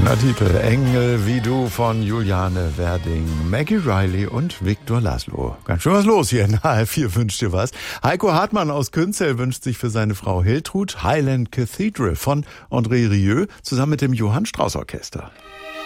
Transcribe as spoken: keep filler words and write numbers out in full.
Schöner Titel, Engel wie du von Juliane Werding, Maggie Riley und Viktor Laszlo. Ganz schön was los hier in H R vier, wünscht dir was. Heiko Hartmann aus Künzell wünscht sich für seine Frau Hiltrud Highland Cathedral von André Rieu zusammen mit dem Johann Strauss Orchester.